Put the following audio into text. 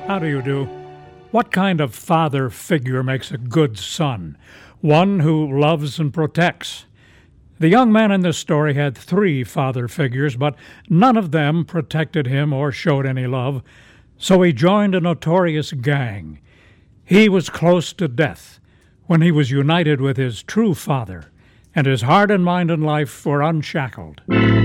How do you do? What kind of father figure makes a good son? One who loves and protects. The young man in this story had three father figures, but none of them protected him or showed any love, so he joined a notorious gang. He was close to death when he was united with his true father, and his heart and mind and life were unshackled.